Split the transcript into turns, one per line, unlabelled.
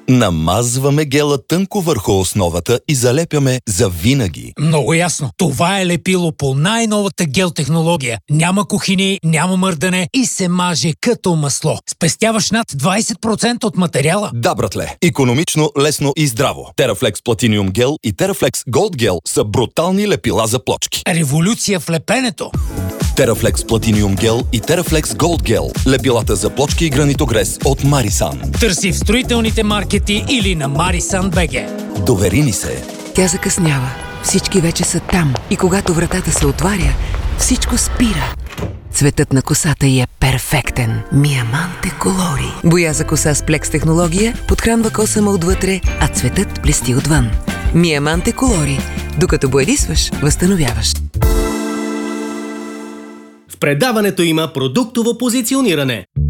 Намазваме гела тънко върху основата и залепяме завинаги.
Много ясно. Това е лепило по най-новата гел технология. Няма кухини, няма мърдане и се маже като масло. Спестяваш над 20% от материала.
Да, братле. Икономично, лесно и здраво. TeraFlex Platinum Gel и TeraFlex Gold Gel са брутални лепила за плочки.
Революция в лепенето.
TeraFlex Platinum Gel и TeraFlex Gold Gel. Лепилата за плочки и гранитогрес от Marisan.
Търси в строителните маркети или на Marisan BG.
Довери ни се.
Тя закъснява. Всички вече са там. И когато вратата се отваря, всичко спира. Цветът на косата й е перфектен. Миаманте Колори. Боя за коса с плекс технология подхранва косама отвътре, а цветът блести отвън. Миаманте Колори. Докато боядисваш, възстановяваш.
В предаването има продуктово позициониране.